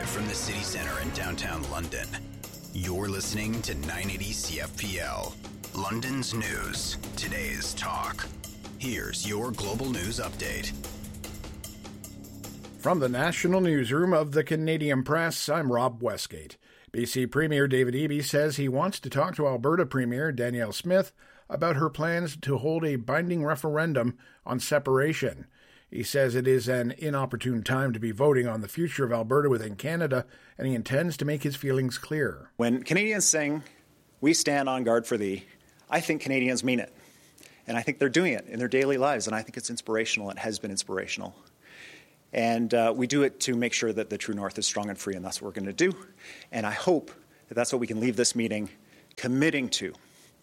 Live from the city centre in downtown London, you're listening to 980 CFPL, London's news, today's talk. Here's your global news update. From the National Newsroom of the Canadian Press, I'm Rob Westgate. BC Premier David Eby says he wants to talk to Alberta Premier Danielle Smith about her plans to hold a binding referendum on separation. He says it is an inopportune time to be voting on the future of Alberta within Canada, and he intends to make his feelings clear. When Canadians sing, "We stand on guard for thee," I think Canadians mean it. And I think they're doing it in their daily lives, and I think it's inspirational. It has been inspirational. And we do it to make sure that the true north is strong and free, and that's what we're going to do. And I hope that that's what we can leave this meeting committing to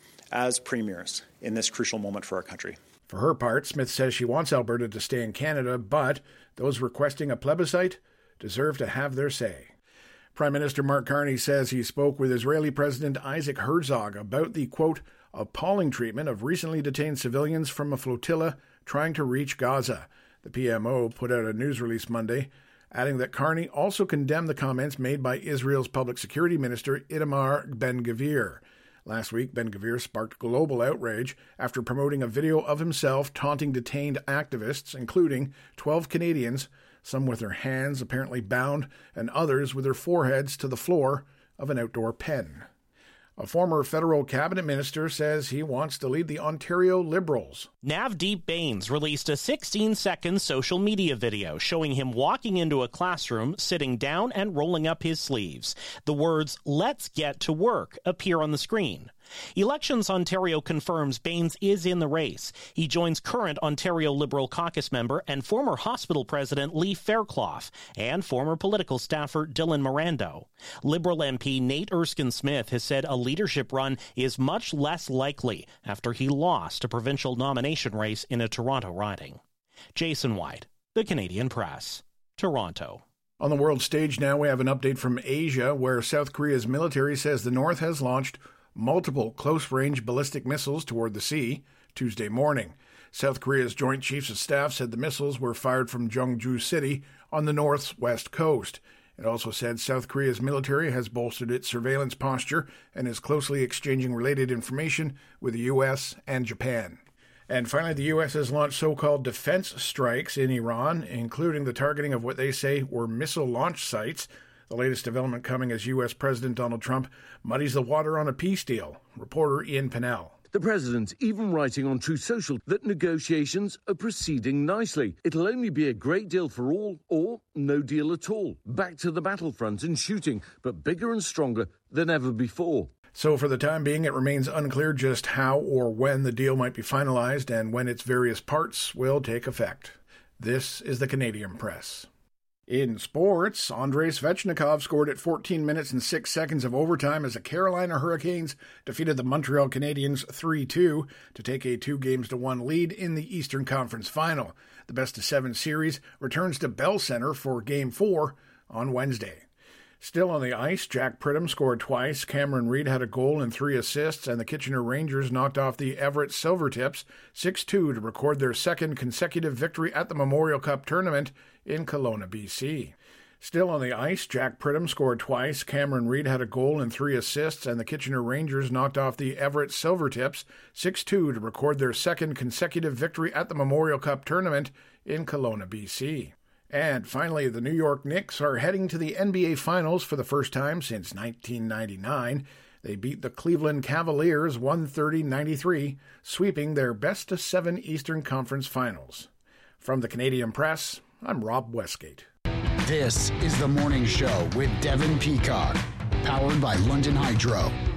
as premiers in this crucial moment for our country. For her part, Smith says she wants Alberta to stay in Canada, but those requesting a plebiscite deserve to have their say. Prime Minister Mark Carney says he spoke with Israeli President Isaac Herzog about the, quote, appalling treatment of recently detained civilians from a flotilla trying to reach Gaza. The PMO put out a news release Monday, adding that Carney also condemned the comments made by Israel's Public Security Minister Itamar Ben-Gvir. Last week, Ben-Gvir sparked global outrage after promoting a video of himself taunting detained activists, including 12 Canadians, some with their hands apparently bound and others with their foreheads to the floor of an outdoor pen. A former federal cabinet minister says he wants to lead the Ontario Liberals. Navdeep Bains released a 16-second social media video showing him walking into a classroom, sitting down and rolling up his sleeves. The words, "Let's get to work," appear on the screen. Elections Ontario confirms Bains is in the race. He joins current Ontario Liberal caucus member and former hospital president Lee Fairclough and former political staffer Dylan Morando. Liberal MP Nate Erskine-Smith has said a leadership run is much less likely after he lost a provincial nomination race in a Toronto riding. Jason White, The Canadian Press, Toronto. On the world stage now, we have an update from Asia, where South Korea's military says the North has launched multiple close-range ballistic missiles toward the sea Tuesday morning. South Korea's Joint Chiefs of Staff said the missiles were fired from Jeongju City on the North's west coast. It also said South Korea's military has bolstered its surveillance posture and is closely exchanging related information with the U.S. and Japan. And finally, the U.S. has launched so-called defense strikes in Iran, including the targeting of what they say were missile launch sites. The latest development coming as U.S. President Donald Trump muddies the water on a peace deal. Reporter Ian Pennell. The president even writing on Truth Social that negotiations are proceeding nicely. It'll only be a great deal for all or no deal at all. Back to the battlefront and shooting, but bigger and stronger than ever before. So for the time being, it remains unclear just how or when the deal might be finalized and when its various parts will take effect. This is the Canadian Press. In sports, Andrei Svechnikov scored at 14 minutes and 6 seconds of overtime as the Carolina Hurricanes defeated the Montreal Canadiens 3-2 to take a 2-1 lead in the Eastern Conference Final. The best-of-7 series returns to Bell Center for Game 4 on Wednesday. Still on the ice, Jack Pridham scored twice, Cameron Reid had a goal and 3 assists, and the Kitchener Rangers knocked off the Everett Silvertips 6-2 to record their second consecutive victory at the Memorial Cup tournament in Kelowna, BC. Still on the ice, Jack Pridham scored twice, Cameron Reid had a goal and 3 assists, and the Kitchener Rangers knocked off the Everett Silvertips 6-2 to record their second consecutive victory at the Memorial Cup tournament in Kelowna, BC. And finally, the New York Knicks are heading to the NBA Finals for the first time since 1999. They beat the Cleveland Cavaliers 130-93, sweeping their best-of-7 Eastern Conference Finals. From the Canadian Press, I'm Rob Westgate. This is The Morning Show with Devin Peacock, powered by London Hydro.